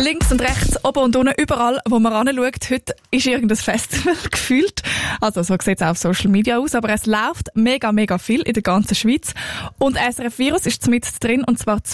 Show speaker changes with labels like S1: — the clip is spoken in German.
S1: Links und rechts, oben und unten, überall, wo man ranschaut, heute ist irgendein Festival gefühlt. Also so sieht es auch auf Social Media aus, aber es läuft mega, mega viel in der ganzen Schweiz. Und SRF Virus ist mit drin, und zwar